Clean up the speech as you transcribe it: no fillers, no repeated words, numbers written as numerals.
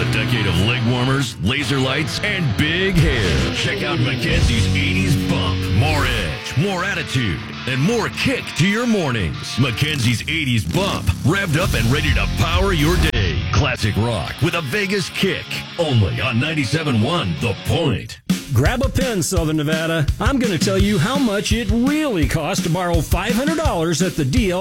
A decade of leg warmers, laser lights, and big hair. Check out Mackenzie's 80s Bump. More edge, more attitude, and more kick to your mornings. Mackenzie's 80s Bump. Revved up and ready to power your day. Classic rock with a Vegas kick. Only on 97.1 The Point. Grab a pen, Southern Nevada. I'm going to tell you how much it really costs to borrow $500 at the DL